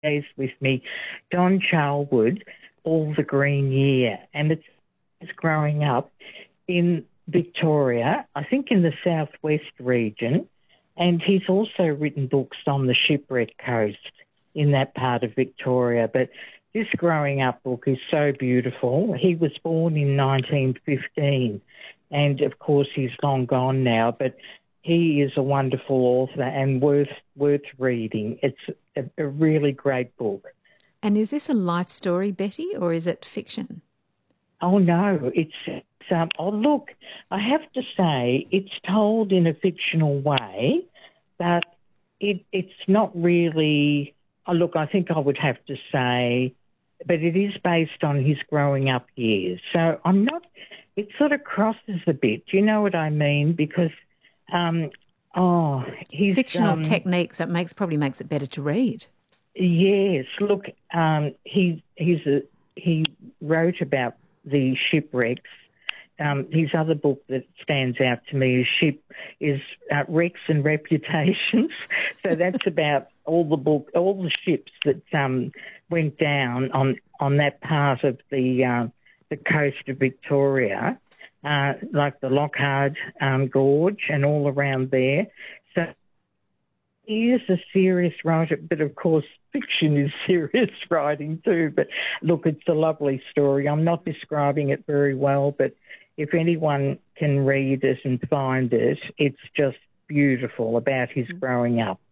days with me, Don Charlwood, All the Green Year, and it's growing up in Victoria, I think in the southwest region, and he's also written books on the Shipwreck Coast in that part of Victoria. But this growing up book is so beautiful. He was born in 1915, and of course he's long gone now, but he is a wonderful author and worth reading. It's a really great book. And is this a life story, Betty, or is it fiction? Oh, no, look, I have to say it's told in a fictional way, but it's not really, look, I think I would have to say, but it is based on his growing up years. So it sort of crosses a bit. Do you know what I mean? Because, he's... Fictional techniques, that probably makes it better to read. Yes, look, he wrote about the shipwrecks. His other book that stands out to me is Wrecks and Reputations. So that's about all the ships that went down on that part of the coast of Victoria, like the Lockhart Gorge and all around there. So he is a serious writer, but of course fiction is serious writing too. But look, it's a lovely story. I'm not describing it very well, but if anyone can read it and find it, it's just beautiful about his growing up.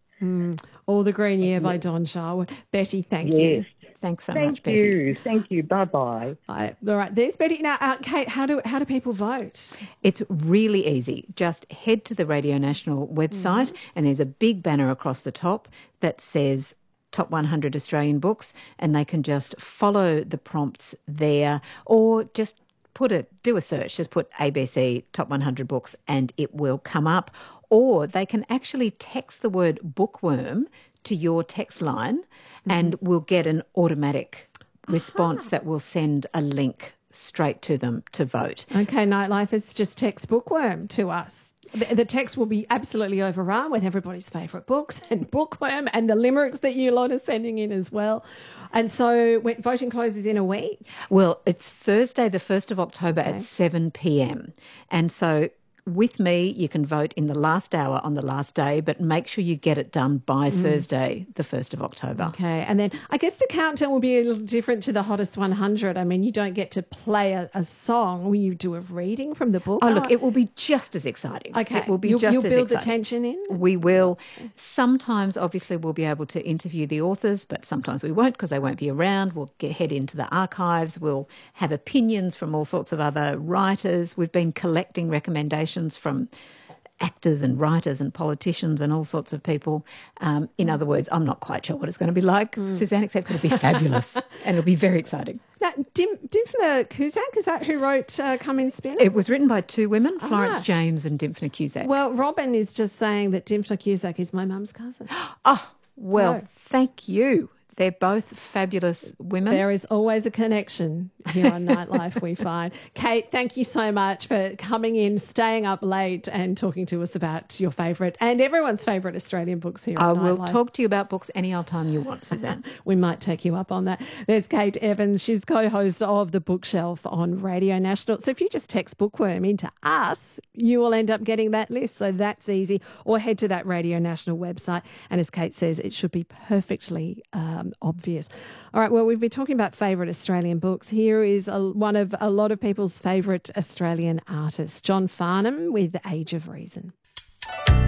All the Green Year by Don Charlwood. Betty, thank you. Thanks so much, Betty. Thank you. Bye-bye. All right, there's Betty. Now, Kate, how do people vote? It's really easy. Just head to the Radio National website and there's a big banner across the top that says Top 100 Australian Books, and they can just follow the prompts there, or just do a search, just put ABC Top 100 Books and it will come up. Or they can actually text the word bookworm to your text line and we'll get an automatic response that will send a link straight to them to vote. Okay, Nightlifers, just text bookworm to us. The text will be absolutely overrun with everybody's favourite books and bookworm and the limericks that you lot are sending in as well. And so when voting closes in a week? Well, it's Thursday, the 1st of October at 7 p.m. And so with me, you can vote in the last hour on the last day, but make sure you get it done by Thursday, the 1st of October. Okay. And then I guess the countdown will be a little different to the Hottest 100. I mean, you don't get to play a song. Will you do a reading from the book? Oh, look, it will be just as exciting. Okay. It will be just as exciting. You'll build the tension in? We will. Sometimes, obviously, we'll be able to interview the authors, but sometimes we won't because they won't be around. We'll head into the archives. We'll have opinions from all sorts of other writers. We've been collecting recommendations from actors and writers and politicians and all sorts of people. In other words, I'm not quite sure what it's going to be like, Suzanne, except it'll be fabulous and it'll be very exciting. Now, Dymphna Cusack, is that who wrote Come In Spin? It was written by two women, Florence James and Dymphna Cusack. Well, Robin is just saying that Dymphna Cusack is my mum's cousin. Oh, well, thank you. They're both fabulous women. There is always a connection here on Nightlife, we find. Kate, thank you so much for coming in, staying up late and talking to us about your favourite and everyone's favourite Australian books here on Nightlife. I will talk to you about books any old time you want, Suzanne. We might take you up on that. There's Kate Evans. She's co-host of The Bookshelf on Radio National. So if you just text Bookworm into us, you will end up getting that list. So that's easy. Or head to that Radio National website. And as Kate says, it should be perfectly obvious. All right, well, we've been talking about favourite Australian books. Here is one of a lot of people's favourite Australian artists, John Farnham with Age of Reason.